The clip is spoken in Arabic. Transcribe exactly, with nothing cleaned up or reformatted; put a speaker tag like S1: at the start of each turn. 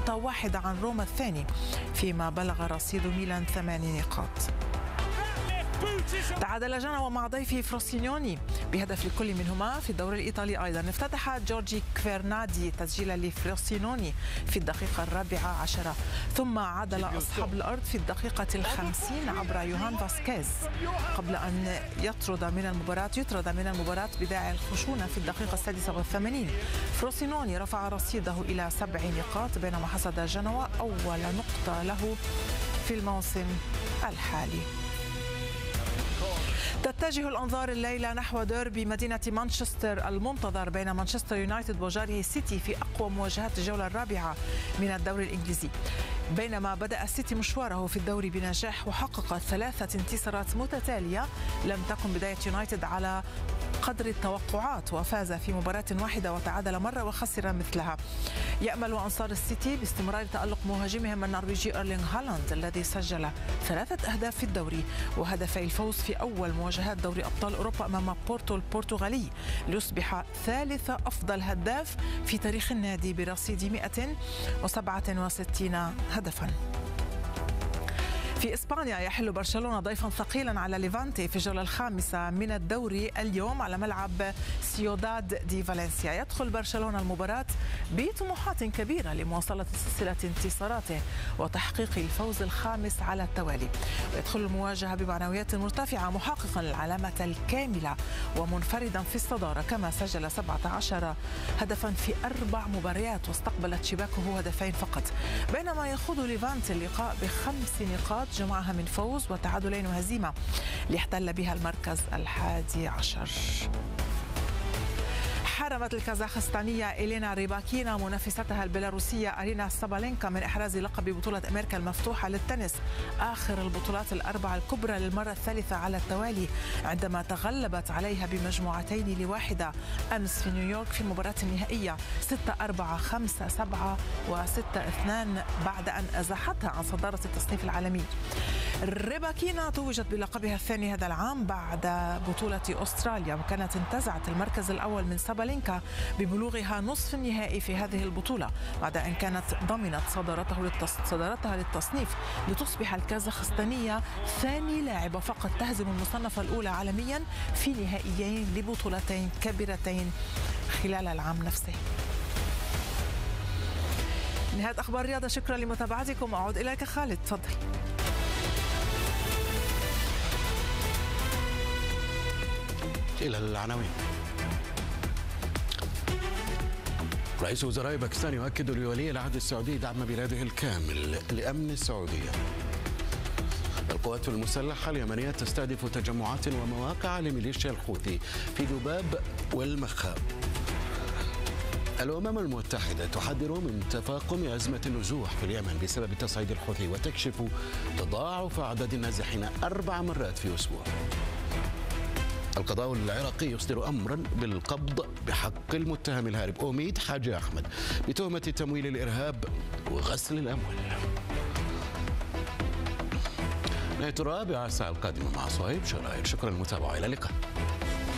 S1: نقطة واحدة عن روما الثاني، فيما بلغ رصيد ميلان ثماني نقاط. تعادل جنوا مع ضيفه فروسينيوني بهدف لكل منهما في الدوري الإيطالي أيضا. افتتح جورجي كفيرنادي تسجيلا لفروسينوني في الدقيقة الرابعة عشرة، ثم عادل أصحاب الأرض في الدقيقة الخمسين عبر يوهان فاسكيز قبل أن يطرد من المباراة يطرد من المباراة بداعي الخشونة في الدقيقة السادسة والثمانين. فروسينوني رفع رصيده إلى سبع نقاط، بينما حصد جنوا أول نقطة له في الموسم الحالي. تتجه الأنظار الليلة نحو ديربي مدينة مانشستر المنتظر بين مانشستر يونايتد وجاره سيتي في أقوى مواجهات الجولة الرابعة من الدوري الإنجليزي. بينما بدأ السيتي مشواره في الدوري بنجاح وحقق ثلاثة انتصارات متتالية، لم تكن بداية يونايتد على قدر التوقعات، وفاز في مباراة واحدة وتعادل مرة وخسر مثلها. يأمل أنصار السيتي باستمرار تألق مهاجمهم النرويجي إيرلينغ هالاند الذي سجل ثلاثة أهداف في الدوري وهدفي الفوز في أول مواجهات دوري أبطال أوروبا أمام بورتو البرتغالي، ليصبح ثالث أفضل هداف في تاريخ النادي برصيد مئة وسبعة وستين هدفاً. في إسبانيا يحل برشلونة ضيفا ثقيلا على ليفانتي في الجولة الخامسة من الدوري اليوم على ملعب سيوداد دي فالنسيا. يدخل برشلونة المباراة بطموحات كبيرة لمواصلة سلسلة انتصاراته وتحقيق الفوز الخامس على التوالي، ويدخل المواجهة بمعنويات مرتفعة محققا العلامة الكاملة ومنفردا في الصدارة، كما سجل سبعة عشر هدفا في أربع مباريات واستقبلت شباكه هدفين فقط، بينما يخوض ليفانتي اللقاء بخمس نقاط جمعها من فوز وتعادلين وهزيمة ليحتل بها المركز الحادي عشر. حرمت الكازاخستانية إلينا ريباكينا منافستها البيلاروسية أرينا سابالينكا من إحراز لقب بطولة أمريكا المفتوحة للتنس، آخر البطولات الأربعة الكبرى للمرة الثالثة على التوالي، عندما تغلبت عليها بمجموعتين لواحدة أمس في نيويورك في المباراة النهائية ستة أربعة خمسة سبعة وستة اثنان بعد أن أزاحتها عن صدارة التصنيف العالمي. ريباكينا توجت بلقبها الثاني هذا العام بعد بطولة أستراليا، وكانت انتزعت المركز الأول من سابالينكا ببلوغها نصف النهائي في هذه البطولة، بعد أن كانت ضمنت صدارته للتص... صدارتها للتصنيف لتصبح الكازاخستانية ثاني لاعبة فقط تهزم المصنفة الأولى عالميا في نهائيين لبطولتين كبيرتين خلال العام نفسه. نهاية أخبار الرياضة، شكرا لمتابعتكم. أعود إليك خالد، تفضل.
S2: إلى العناوين. رئيس وزراء باكستان يؤكد لولي العهد السعودي دعم بلاده الكامل لأمن السعودية. القوات المسلحة اليمنية تستهدف تجمعات ومواقع لميليشيا الحوثي في ذباب والمخاب. الأمم المتحدة تحذر من تفاقم أزمة النزوح في اليمن بسبب تصعيد الحوثي وتكشف تضاعف أعداد النازحين أربع مرات في أسبوع. القضاء العراقي يصدر أمرا بالقبض بحق المتهم الهارب أوميد حاجي أحمد بتهمة تمويل الإرهاب وغسل الأموال. نهاية الرابعة الساعة القادمة مع صهيب شرايل، شكرا للمتابعة، إلى اللقاء.